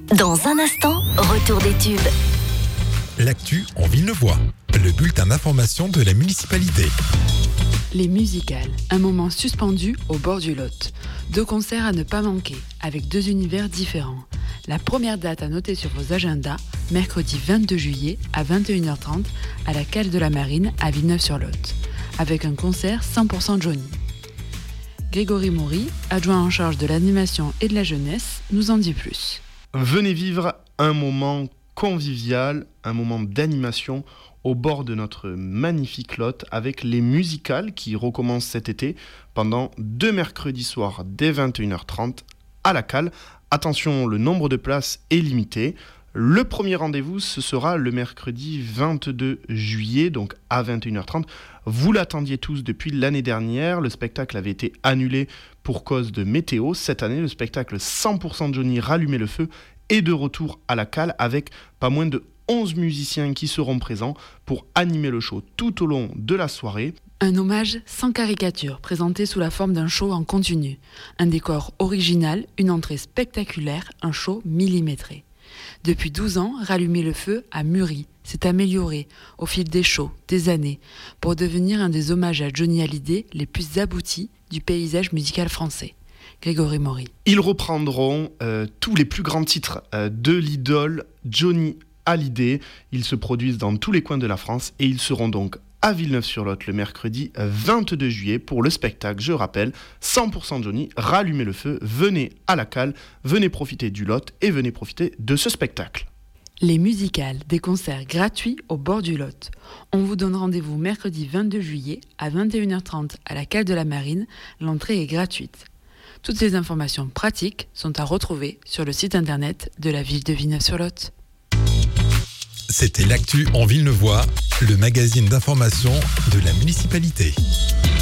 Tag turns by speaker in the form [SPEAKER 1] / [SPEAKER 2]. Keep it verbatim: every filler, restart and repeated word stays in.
[SPEAKER 1] Dans un instant, retour des tubes.
[SPEAKER 2] L'actu en Villeneuvois, le bulletin d'information de la municipalité.
[SPEAKER 3] Les musicales, un moment suspendu au bord du Lot. Deux concerts à ne pas manquer, avec deux univers différents. La première date à noter sur vos agendas, mercredi vingt-deux juillet à vingt et une heures trente à la Cale de la Marine à Villeneuve-sur-Lot, avec un concert cent pour cent Johnny. Grégory Maury, adjoint en charge de l'animation et de la jeunesse, nous en dit plus.
[SPEAKER 4] Venez vivre un moment convivial, un moment d'animation au bord de notre magnifique Lot avec les musicales qui recommencent cet été pendant deux mercredis soirs dès vingt et une heures trente à la Cale. Attention, le nombre de places est limité. Le premier rendez-vous, ce sera le mercredi vingt-deux juillet, donc à vingt et une heures trente. Vous l'attendiez tous depuis l'année dernière. Le spectacle avait été annulé pour cause de météo. Cette année, le spectacle cent pour cent Johnny Rallumer le feu est de retour à la Cale avec pas moins de onze musiciens qui seront présents pour animer le show tout au long de la soirée.
[SPEAKER 3] Un hommage sans caricature, présenté sous la forme d'un show en continu. Un décor original, une entrée spectaculaire, un show millimétré. Depuis douze ans, Rallumer le feu a mûri, s'est amélioré au fil des shows, des années, pour devenir un des hommages à Johnny Hallyday les plus aboutis du paysage musical français. Grégory Maury.
[SPEAKER 4] Ils reprendront euh, tous les plus grands titres euh, de l'idole Johnny Hallyday. Ils se produisent dans tous les coins de la France et ils seront donc à Villeneuve-sur-Lot le mercredi vingt-deux juillet pour le spectacle, je rappelle, cent pour cent Johnny, Rallumer le feu. Venez à la Cale, venez profiter du Lot et venez profiter de ce spectacle.
[SPEAKER 3] Les musicales, des concerts gratuits au bord du Lot. On vous donne rendez-vous mercredi vingt-deux juillet à vingt et une heures trente à la Cale de la Marine. L'entrée est gratuite. Toutes les informations pratiques sont à retrouver sur le site internet de la ville de Villeneuve-sur-Lot.
[SPEAKER 2] C'était l'actu en Villeneuvois, le magazine d'information de la municipalité.